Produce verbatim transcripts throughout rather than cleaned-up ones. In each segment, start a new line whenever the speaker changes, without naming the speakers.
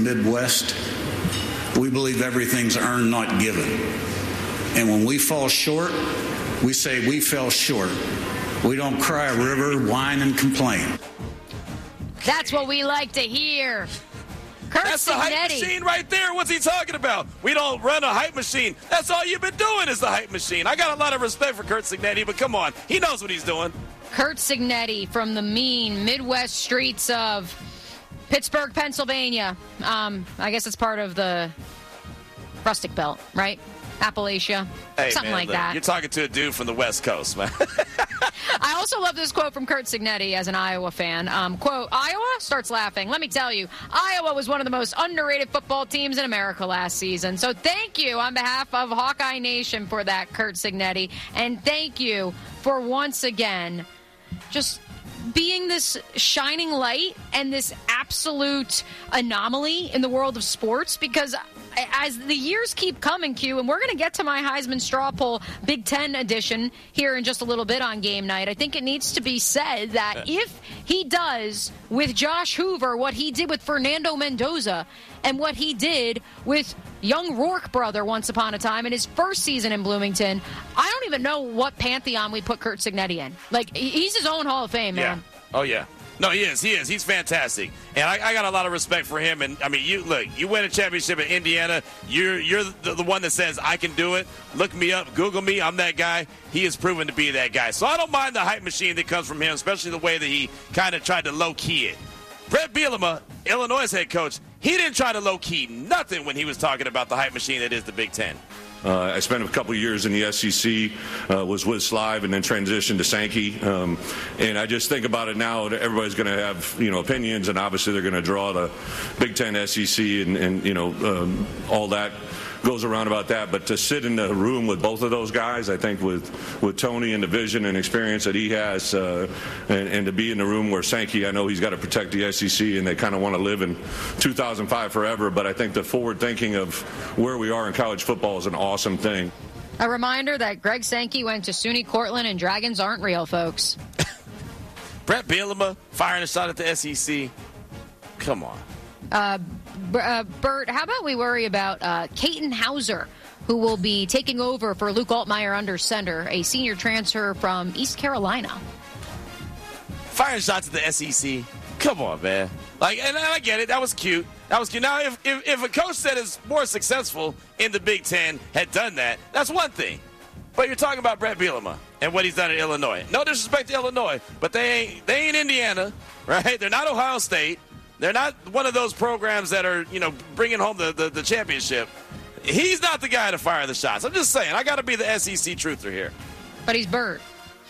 Midwest, we believe everything's earned, not given. And when we fall short, we say we fell short. We don't cry a river, whine, and complain.
That's what we like to hear. Curt
That's
Cignetti.
the hype machine right there. What's he talking about? We don't run a hype machine. That's all you've been doing is the hype machine. I got a lot of respect for Curt Cignetti, but come on. He knows what he's doing.
Curt Cignetti from the mean Midwest streets of Pittsburgh, Pennsylvania. Um, I guess it's part of the Rustic Belt, right? Appalachia,
hey,
something
man,
like
look,
that.
You're talking to a dude from the West Coast, man.
I also love this quote from Curt Cignetti as an Iowa fan. Um, quote, Iowa starts laughing. Let me tell you, Iowa was one of the most underrated football teams in America last season. So thank you on behalf of Hawkeye Nation for that, Curt Cignetti. And thank you for once again just being this shining light and this absolute anomaly in the world of sports, because as the years keep coming, Q, and we're going to get to my Heisman straw poll Big Ten edition here in just a little bit on game night, I think it needs to be said that if he does with Josh Hoover what he did with Fernando Mendoza and what he did with young Rourke brother once upon a time in his first season in Bloomington, I don't even know what pantheon we put Curt Cignetti in. Like, he's his own Hall of Fame, man.
Yeah. Oh, yeah. No, he is. He is. He's fantastic. And I, I got a lot of respect for him. And, I mean, you look, you win a championship in Indiana. You're you're the, the one that says, I can do it. Look me up. Google me. I'm that guy. He has proven to be that guy. So I don't mind the hype machine that comes from him, especially the way that he kind of tried to low-key it. Bret Bielema, Illinois' head coach, he didn't try to low-key nothing when he was talking about the hype machine that is the Big Ten.
Uh, I spent a couple of years in the S E C, uh, was with Slive, and then transitioned to Sankey. Um, and I just think about it now, everybody's going to have, you know, opinions, and obviously they're going to draw the Big Ten, S E C, and, and you know, um, all that goes around about that. But to sit in the room with both of those guys, I think with, with Tony and the vision and experience that he has, uh, and, and to be in the room where Sankey, I know he's got to protect the S E C, and they kind of want to live in two thousand five forever. But I think the forward thinking of where we are in college football is an awesome thing.
A reminder that Greg Sankey went to SUNY Cortland, and dragons aren't real, folks.
Bret Bielema firing a shot at the S E C. Come on.
Uh, uh, Bert, how about we worry about uh, Caton Hauser, who will be taking over for Luke Altmaier under center, a senior transfer from East Carolina.
Firing shots at the S E C. Come on, man. Like, and I get it. That was cute. That was cute. Now, if, if, if a coach that is more successful in the Big Ten had done that, that's one thing. But you're talking about Bret Bielema and what he's done at Illinois. No disrespect to Illinois, but they ain't, they ain't Indiana, right? They're not Ohio State. They're not one of those programs that are, you know, bringing home the, the, the championship. He's not the guy to fire the shots. I'm just saying, I got to be the S E C truther here.
But he's Bert.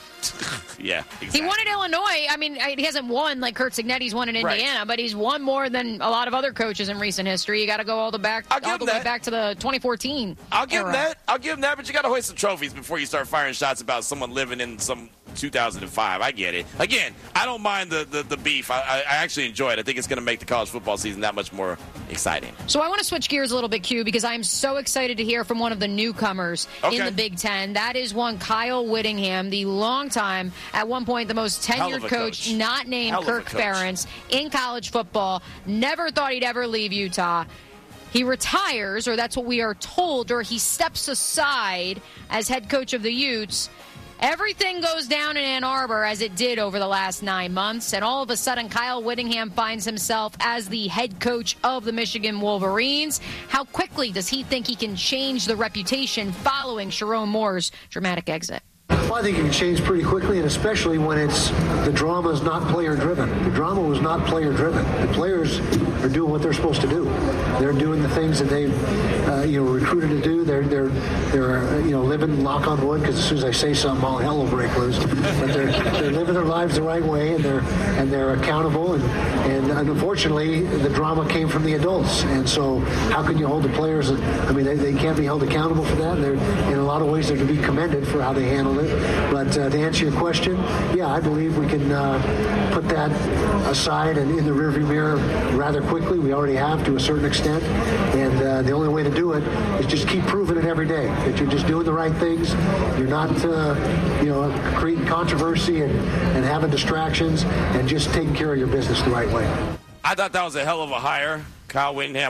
Yeah, exactly.
He won in Illinois. I mean, he hasn't won like Curt Cignetti's won in Indiana, right, but he's won more than a lot of other coaches in recent history. You got to go all the back, all the way back to the twenty fourteen.
I'll give
era.
him that. I'll give him that. But you got to hoist some trophies before you start firing shots about someone living in some two thousand five. I get it. Again, I don't mind the the, the beef. I, I actually enjoy it. I think it's going to make the college football season that much more exciting.
So I want to switch gears a little bit, Q, because I'm so excited to hear from one of the newcomers
okay.
in the Big Ten. That is one Kyle Whittingham, the longtime, at one point the most tenured coach,
coach,
not named
Hell
Kirk Ferentz in college football. Never thought he'd ever leave Utah. He retires, or that's what we are told, or he steps aside as head coach of the Utes. Everything goes down in Ann Arbor as it did over the last nine months, and all of a sudden Kyle Whittingham finds himself as the head coach of the Michigan Wolverines. How quickly does he think he can change the reputation following Sharon Moore's dramatic exit?
Well, I think it can change pretty quickly, and especially when it's the drama is not player-driven. The drama was not player-driven. The players are doing what they're supposed to do. They're doing the things that they've, uh, you know, recruited to do. They're, they're, they're, uh, you know, living, knock on wood, because as soon as I say something, all hell will break loose. But they're, they're living their lives the right way, and they're, and they're accountable. And, and unfortunately, the drama came from the adults. And so, how can you hold the players? I mean, they, they can't be held accountable for that. They're, in a lot of ways, they're to be commended for how they handled it. But uh, to answer your question, yeah, I believe we can uh, put that aside and in the rearview mirror rather quickly. We already have to a certain extent. And uh, the only way to do it is just keep proving it every day, that you're just doing the right things. You're not, uh, you know, creating controversy and, and having distractions, and just taking care of your business the right way.
I thought that was a hell of a hire, Kyle Whittingham.